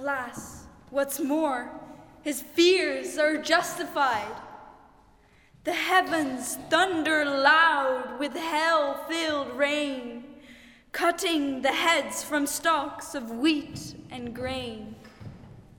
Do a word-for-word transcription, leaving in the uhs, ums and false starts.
Alas, what's more, his fears are justified. The heavens thunder loud with hell-filled rain, cutting the heads from stalks of wheat and grain.